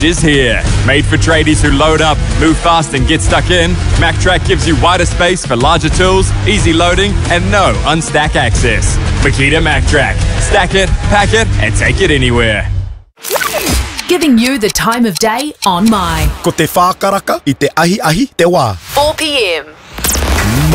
is here. Made for tradies who load up, move fast and get stuck in, MacTrack gives you wider space for larger tools, easy loading and no unstack access. Makita MacTrack. Stack it, pack it and take it anywhere. Giving you the time of day on My. Ko te whākaraka I te ahi te wā. 4 p.m.